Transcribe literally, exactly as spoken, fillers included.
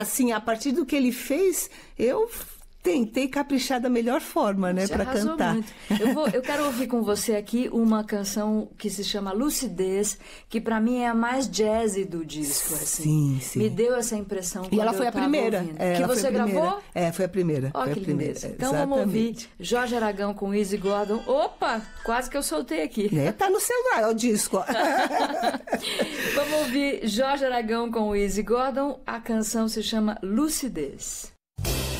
Assim, a partir do que ele fez, eu tentei caprichar da melhor forma, né, para cantar. Muito. Eu, vou, eu quero ouvir com você aqui uma canção que se chama Lucidez, que para mim é a mais jazzy do disco. Assim. Sim, sim. Me deu essa impressão. E ela foi a primeira. É, que você gravou? É, foi a primeira. Oh, foi que a primeira. Então exatamente. Vamos ouvir Jorge Aragão com Easy Gordon. Opa, quase que eu soltei aqui. É, tá no celular, é o disco. Vamos ouvir Jorge Aragão com Easy Gordon. A canção se chama Lucidez.